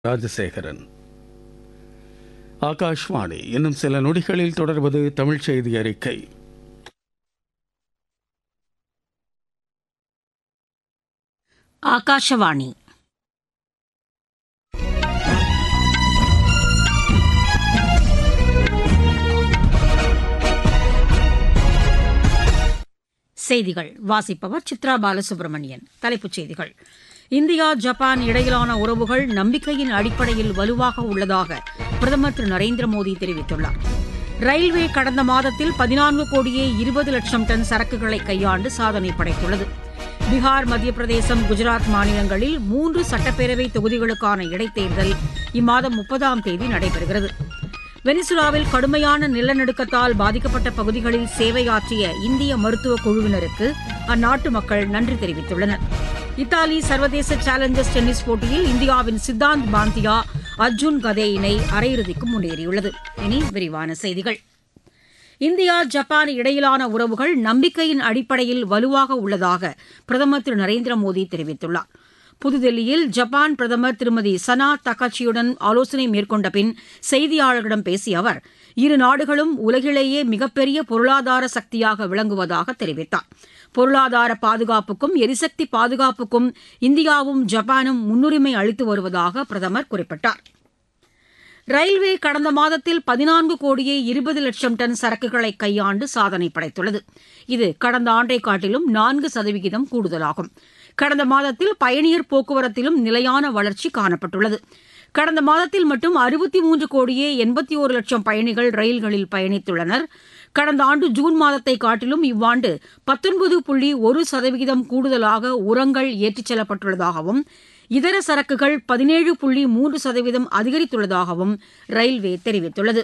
ராஜசேகரன். ஆகாஷ்வாணி. இன்னும் சில நொடிகளில் தொடர்வது தமிழ் செய்தி அறிக்கை. ஆகாஷவாணி. செய்திகள் வாசிப்பவர் சித்ரா பாலசுப்ரமணியன். தலைப்புச் செய்திகள். இந்தியா ஜப்பான் இடையிலான உறவுகள் நம்பிக்கையின் அடிப்படையில் வலுவாக உள்ளதாக பிரதமர் திரு நரேந்திர மோடி தெரிவித்துள்ளார். ரயில்வே கடந்த மாதத்தில் 14 கோடியே 20 லட்சம் டன் சரக்குகளை கையாண்டு சாதனை படைத்துள்ளது. பீகார், மத்திய பிரதேசம், குஜராத் மாநிலங்களில் 3 சட்டப்பேரவை தொகுதிகளுக்கான இடைத்தேர்தல் இம்மாதம் 30ஆம் தேதி நடைபெறுகிறது. வெனிசுலாவில் கடுமையான நிலநடுக்கத்தால் பாதிக்கப்பட்ட பகுதிகளில் சேவையாற்றிய இந்திய மருத்துவ குழுவினருக்கு அந்நாட்டு மக்கள் நன்றி தெரிவித்துள்ளனர். இத்தாலி சர்வதேச சேலஞ்சர்ஸ் டென்னிஸ் போட்டியில் இந்தியாவின் சித்தாந்த் பாந்தியா, அர்ஜுன் கதே இணை அரையிறுதிக்கு முன்னேறியுள்ளது. இனி விரிவான செய்திகள். இந்தியா ஜப்பான் இடையிலான உறவுகள் நம்பிக்கையின் அடிப்படையில் வலுவாக உள்ளதாக பிரதமர் திரு நரேந்திர மோடி தெரிவித்துள்ளார். புதுதில்லியில் ஜப்பான் பிரதமர் திருமதி சனா தகாச்சியுடன் ஆலோசனை மேற்கொண்ட பின் செய்தியாளர்களிடம் பேசிய அவர், இரு நாடுகளும் உலகிலேயே மிகப்பெரிய பொருளாதார சக்தியாக விளங்குவதாக தெரிவித்தார். பொருளாதார பாதுகாப்புக்கும் எரிசக்தி பாதுகாப்புக்கும் இந்தியாவும் ஜப்பானும் முன்னுரிமை அளித்து வருவதாக பிரதமர் குறிப்பிட்டார். ரயில்வே கடந்த மாதத்தில் 14 கோடியே 20 லட்சம் டன் சரக்குகளை கையாண்டு சாதனை படைத்துள்ளது. இது கடந்த ஆண்டை காட்டிலும் 4% கூடுதலாகும். கடந்த மாதத்தில் பயணியர் போக்குவரத்திலும் நிலையான வளர்ச்சி காணப்பட்டுள்ளது. கடந்த மாதத்தில் மட்டும் 63 கோடியே 81 லட்சம் பயணிகள் ரயில்களில் பயணித்துள்ளனர். கடந்த ஆண்டு ஜூன் மாதத்தை காட்டிலும் இவ்வாண்டு 19.1% கூடுதலாக உரங்கள் ஏற்றிச் செல்லப்பட்டுள்ளதாகவும் இதர சரக்குகள் 17.3% அதிகரித்துள்ளதாகவும் ரயில்வே தெரிவித்துள்ளது.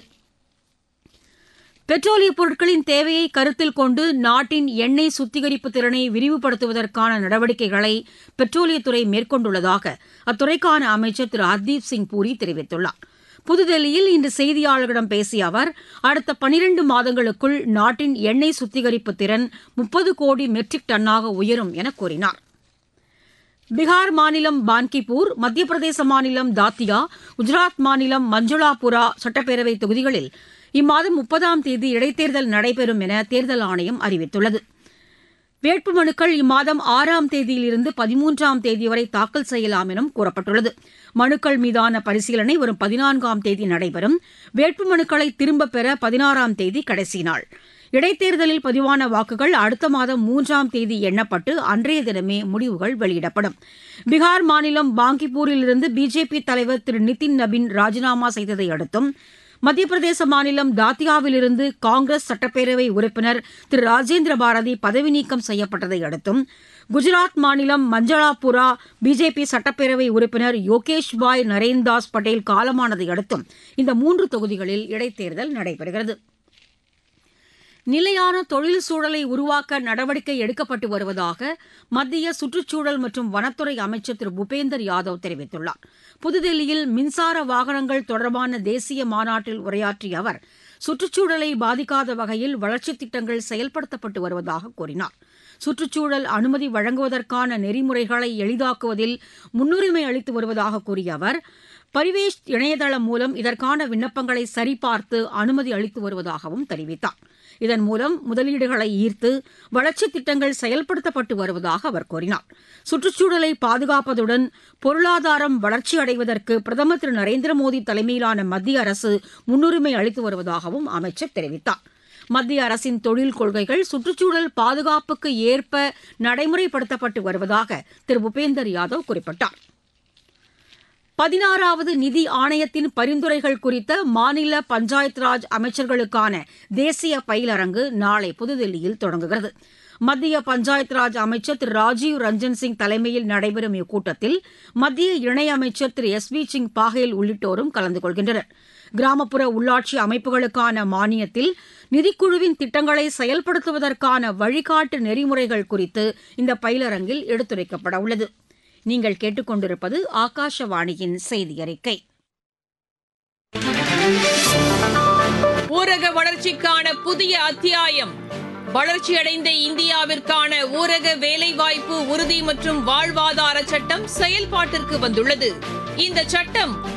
பெட்ரோலியப் பொருட்களின் தேவையை கருத்தில் கொண்டு நாட்டின் எண்ணெய் சுத்திகரிப்பு திறனை விரிவுபடுத்துவதற்கான நடவடிக்கைகளை பெட்ரோலியத்துறை மேற்கொண்டுள்ளதாக அத்துறைக்கான அமைச்சர் திரு ஹர்தீப் சிங் பூரி தெரிவித்துள்ளார். புதுதில்லியில் இன்று செய்தியாளர்களிடம் பேசிய அவர், அடுத்த 12 மாதங்களுக்குள் நாட்டின் எண்ணெய் சுத்திகரிப்பு திறன் 30 கோடி மெட்ரிக் டன்னாக உயரும் என கூறினார். பீகார் மாநிலம் பான்கிபூர், மத்திய பிரதேச மாநிலம் தாத்தியா, குஜராத் மாநிலம் மஞ்சளாபுரா சட்டப்பேரவை தொகுதிகளில் இம்மாதம் 30ஆம் தேதி இடைத்தேர்தல் நடைபெறும் என தேர்தல் ஆணையம் அறிவித்துள்ளது. வேட்புமனுக்கள் இம்மாதம் 6ஆம் தேதியிலிருந்து 13ஆம் தேதி வரை தாக்கல் செய்யலாம் எனவும் கூறப்பட்டுள்ளது. மனுக்கள் மீதான பரிசீலனை வரும் 14ஆம் தேதி நடைபெறும். வேட்புமனுக்களை திரும்பப் பெற 16ஆம் தேதி கடைசி நாள். இடைத்தேர்தலில் பதிவான வாக்குகள் அடுத்த மாதம் 3ஆம் தேதி எண்ணப்பட்டு அன்றைய தினமே முடிவுகள் வெளியிடப்படும். பீகார் மாநிலம் பாங்கிப்பூரிலிருந்து பிஜேபி தலைவர் திரு நிதின் நபின் ராஜினாமா செய்ததை அடுத்தும், மத்திய பிரதேச மாநிலம் தாத்தியாவிலிருந்து காங்கிரஸ் சட்டப்பேரவை உறுப்பினர் திரு ராஜேந்திர பாரதி பதவி நீக்கம் செய்யப்பட்டதை அடுத்தும், குஜராத் மாநிலம் மஞ்சளாபுரா பிஜேபி சட்டப்பேரவை உறுப்பினர் யோகேஷ் பாய் நரேன்தாஸ் பட்டேல் காலமானதை அடுத்தும் இந்த 3 தொகுதிகளில் இடைத்தேர்தல் நடைபெறுகிறது. நிலையான தொழில் சூழலை உருவாக்க நடவடிக்கை எடுக்கப்பட்டு வருவதாக மத்திய சுற்றுச்சூழல் மற்றும் வனத்துறை அமைச்சர் திரு பூபேந்தர் யாதவ் தெரிவித்துள்ளார். புதுதில்லியில் மின்சார வாகனங்கள் தொடர்பான தேசிய மாநாட்டில் உரையாற்றிய அவர், சுற்றுச்சூழலை பாதிக்காத வகையில் வளர்ச்சித் திட்டங்கள் செயல்படுத்தப்பட்டு வருவதாக கூறினார். சுற்றுச்சூழல் அனுமதி வழங்குவதற்கான நெறிமுறைகளை எளிதாக்குவதில் முன்னுரிமை அளித்து வருவதாக கூறிய அவர், பரிவேஷ் இணையதளம் மூலம் இதற்கான விண்ணப்பங்களை சரிபார்த்து அனுமதி அளித்து வருவதாகவும் தெரிவித்தார். இதன் மூலம் முதலீடுகளை ஈர்த்து வளர்ச்சித் திட்டங்கள் செயல்படுத்தப்பட்டு வருவதாக அவர் கூறினார். சுற்றுச்சூழலை பாதுகாப்பதுடன் பொருளாதாரம் வளர்ச்சி அடைவதற்கு பிரதமர் திரு நரேந்திர மோடி தலைமையிலான மத்திய அரசு முன்னுரிமை அளித்து வருவதாகவும் அமைச்சர் தெரிவித்தார். மத்திய அரசின் தொழில் கொள்கைகள் சுற்றுச்சூழல் பாதுகாப்புக்கு ஏற்ப நடைமுறைப்படுத்தப்பட்டு வருவதாக திரு பூபேந்தர் யாதவ் குறிப்பிட்டார். 16வது நிதி ஆணையத்தின் பரிந்துரைகள் குறித்த மாநில பஞ்சாயத் ராஜ் அமைச்சர்களுக்கான தேசிய பயிலரங்கு நாளை புதுதில்லியில் தொடங்குகிறது. மத்திய பஞ்சாயத் ராஜ் அமைச்சர் திரு ராஜீவ் ரஞ்சன் சிங் தலைமையில் நடைபெறும் இக்கூட்டத்தில் மத்திய இணையமைச்சர் திரு எஸ்.வி. சிங் பாஹேல் உள்ளிட்டோரும் கலந்து கொள்கின்றனர். கிராமப்புற உள்ளாட்சி அமைப்புகளுக்கான மானியத்தில் நிதிக்குழுவின் திட்டங்களை செயல்படுத்துவதற்கான வழிகாட்டு நெறிமுறைகள் குறித்து இந்த பயிலரங்கில் எடுத்துரைக்கப்பட உள்ளது. நீங்கள் கேட்டுக்கொண்டிருப்பது ஆகாஷவாணியின் செய்தி அறிக்கை. ஊரக வளர்ச்சிக்கான புதிய அத்தியாயம். வளர்ச்சியடைந்த இந்தியாவிற்கான ஊரக வேலைவாய்ப்பு உறுதி மற்றும் வாழ்வாதார சட்டம் செயல்பாட்டிற்கு வந்துள்ளது. இந்த சட்டம்